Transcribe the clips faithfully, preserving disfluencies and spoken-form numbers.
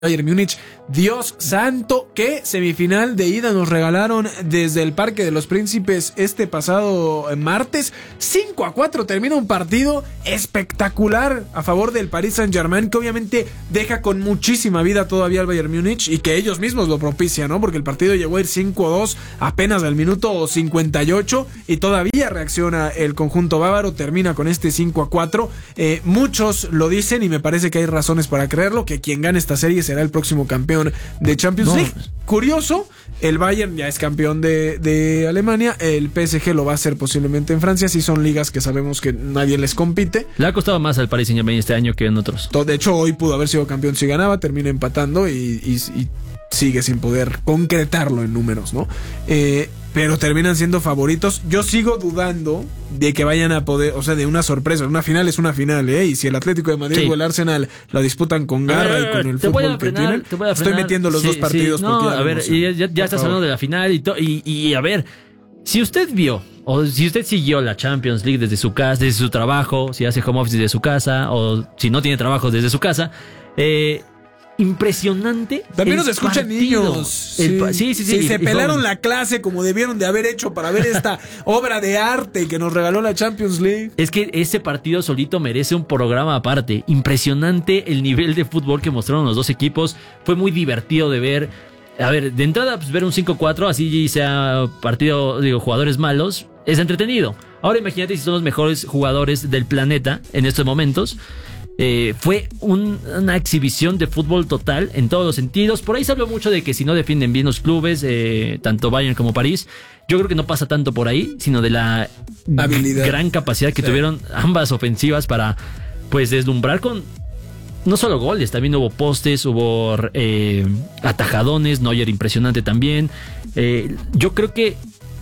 Bayern Múnich. Dios santo, qué semifinal de ida nos regalaron desde el Parque de los Príncipes este pasado martes. cinco a cuatro termina un partido espectacular a favor del Paris Saint-Germain, que obviamente deja con muchísima vida todavía al Bayern Múnich y que ellos mismos lo propician, ¿no? Porque el partido llegó a ir cinco a dos apenas al minuto cincuenta y ocho y todavía reacciona el conjunto bávaro, termina con este cinco a cuatro. Eh, muchos lo dicen y me parece que hay razones para creerlo, que quien gane esta serie será el próximo campeón de Champions no. League. Curioso, el Bayern ya es campeón de, de Alemania, el P S G lo va a hacer posiblemente en Francia, si son ligas que sabemos que nadie les compite. Le ha costado más al Paris Saint-Germain este año que en otros. De hecho, hoy pudo haber sido campeón si ganaba, termina empatando y, y, y sigue sin poder concretarlo en números, ¿no? Eh, pero terminan siendo favoritos. Yo sigo dudando de que vayan a poder, o sea, de una sorpresa. Una final es una final, ¿eh? Y si el Atlético de Madrid sí. o el Arsenal la disputan con garra ver, y con el te fútbol voy a frenar, que tienen, te voy a estoy metiendo los sí, dos partidos. Sí. No, porque a ver, y ya, ya estás favor. hablando de la final y, to, y, y a ver, si usted vio o si usted siguió la Champions League desde su casa, desde su trabajo, si hace home office desde su casa o si no tiene trabajo desde su casa, eh... impresionante. También nos escuchan partido. niños. Sí, el, sí, sí, sí. sí y, se y pelaron joven. la clase como debieron de haber hecho para ver esta obra de arte que nos regaló la Champions League. Es que ese partido solito merece un programa aparte. Impresionante el nivel de fútbol que mostraron los dos equipos. Fue muy divertido de ver. A ver, de entrada, pues ver un cinco cuatro, así sea partido, digo, jugadores malos, es entretenido. Ahora imagínate si son los mejores jugadores del planeta en estos momentos. Eh, fue un, una exhibición de fútbol total en todos los sentidos. Por ahí se habló mucho de que si no defienden bien los clubes, eh, tanto Bayern como París, yo creo que no pasa tanto por ahí, sino de la habilidad, gran capacidad que sí. tuvieron ambas ofensivas para pues deslumbrar con no solo goles, también hubo postes, hubo eh, atajadones, Neuer impresionante también. Eh, yo creo que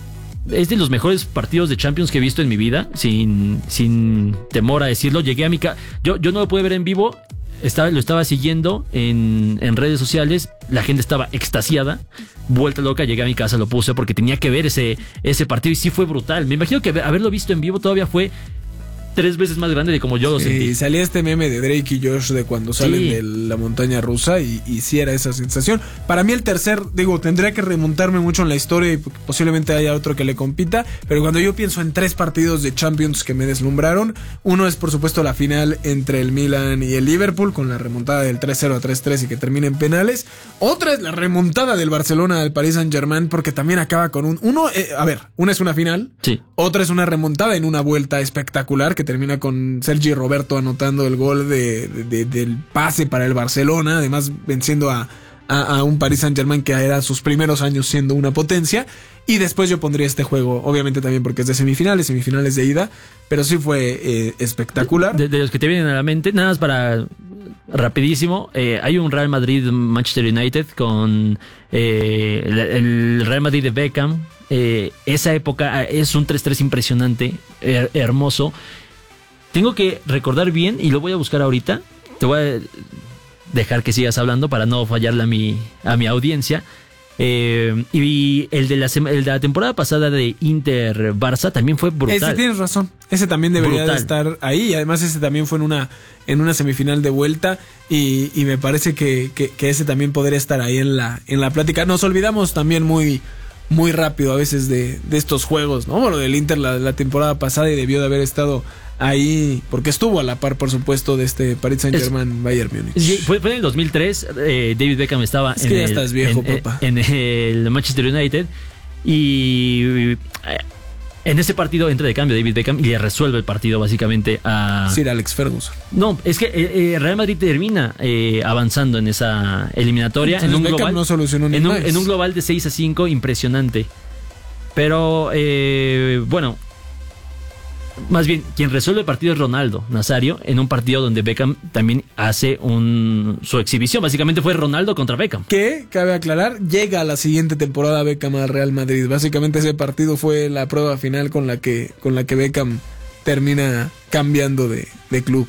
es de los mejores partidos de Champions que he visto en mi vida, sin, sin temor a decirlo. Llegué a mi casa, yo, yo no lo pude ver en vivo, estaba, lo estaba siguiendo en, en redes sociales, la gente estaba extasiada, vuelta loca, llegué a mi casa, lo puse porque tenía que ver ese, ese partido y sí fue brutal. Me imagino que haberlo visto en vivo todavía fue tres veces más grande de como yo lo sí, sentí. Salía este meme de Drake y Josh de cuando salen sí. de la montaña rusa y, y sí era esa sensación. Para mí el tercer, digo, tendría que remontarme mucho en la historia y posiblemente haya otro que le compita, pero cuando yo pienso en tres partidos de Champions que me deslumbraron, uno es por supuesto la final entre el Milan y el Liverpool con la remontada del tres cero a tres tres y que termina en penales. Otra es la remontada del Barcelona al Paris Saint-Germain porque también acaba con un... Uno, eh, a ver, una es una final, sí. Otra es una remontada en una vuelta espectacular que termina con Sergi Roberto anotando el gol de, de, de, del pase para el Barcelona, además venciendo a, a, a un Paris Saint-Germain que era sus primeros años siendo una potencia. Y después yo pondría este juego, obviamente también porque es de semifinales, semifinales de ida, pero sí fue eh, espectacular. De, de los que te vienen a la mente, nada más para rapidísimo, eh, hay un Real Madrid-Manchester United con eh, el, el Real Madrid de Beckham. Eh, esa época es un tres tres impresionante, her- hermoso. Tengo que recordar bien y lo voy a buscar ahorita. Te voy a dejar que sigas hablando para no fallarle a mi, a mi audiencia. Eh, y el de, la, el de la temporada pasada de Inter-Barça también fue brutal. Ese tienes razón. Ese también debería de estar ahí. Y además ese también fue en una, en una semifinal de vuelta. Y, y me parece que, que, que ese también podría estar ahí en la, en la plática. Nos olvidamos también muy... muy rápido a veces de, de estos juegos, ¿no? Bueno, del Inter la, la temporada pasada y debió de haber estado ahí, porque estuvo a la par, por supuesto, de este Paris Saint-Germain Bayern Múnich. Sí, fue, fue en el dos mil tres, eh, David Beckham estaba es en, que ya el, estás viejo, en, papá. en el Manchester United y en ese partido entra de cambio David Beckham y le resuelve el partido básicamente a Sir Alex Ferguson. No, es que eh, Real Madrid termina eh, avanzando en esa eliminatoria. Entonces, en un Beckham global, no solucionó ni en, un, más. en un global de seis a cinco, impresionante. Pero, eh, bueno, más bien, quien resuelve el partido es Ronaldo Nazario, en un partido donde Beckham también hace un, su exhibición. Básicamente fue Ronaldo contra Beckham. Que, cabe aclarar, llega a la siguiente temporada Beckham al Real Madrid. Básicamente ese partido fue la prueba final con la que, con la que Beckham termina cambiando de, de club.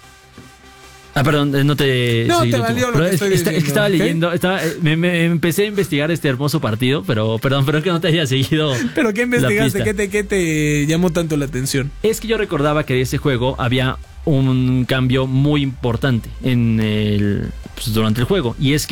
Ah, perdón, no te... No, te valió lo que es, estoy está, diciendo. Es que estaba ¿Okay? leyendo, estaba, me, me empecé a investigar este hermoso partido, pero perdón, pero es que no te haya seguido. ¿Pero qué investigaste? ¿Qué te, ¿Qué te llamó tanto la atención? Es que yo recordaba que de ese juego había un cambio muy importante en el, pues, durante el juego. Y es que